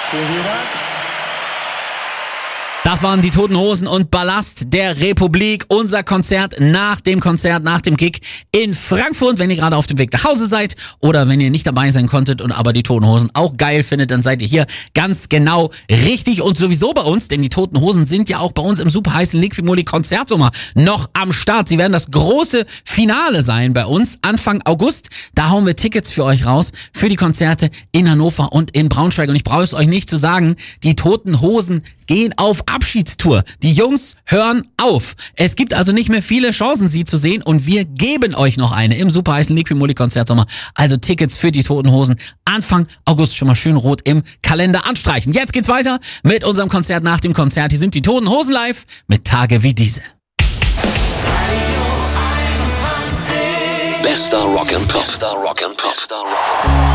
Das waren die Toten Hosen und Ballast der Republik. Unser Konzert, nach dem Gig in Frankfurt. Wenn ihr gerade auf dem Weg nach Hause seid oder wenn ihr nicht dabei sein konntet und aber die Toten Hosen auch geil findet, dann seid ihr hier ganz genau richtig und sowieso bei uns, denn die Toten Hosen sind ja auch bei uns im super heißen Liquimoli Konzertsommer noch am Start. Sie werden das große Finale sein bei uns Anfang August. Da hauen wir Tickets für euch raus für die Konzerte in Hannover und in Braunschweig. Und ich brauche es euch nicht zu sagen, die Toten Hosen gehen auf Abschiedstour. Die Jungs hören auf. Es gibt also nicht mehr viele Chancen, sie zu sehen und wir geben euch noch eine im super heißen Liquimoli Konzertsommer. Also Tickets für die Toten Hosen Anfang August schon mal schön rot im Kalender anstreichen. Jetzt geht's weiter mit unserem Konzert nach dem Konzert. Hier sind die Toten Hosen live mit Tage wie diese. Bester Rock and Pop.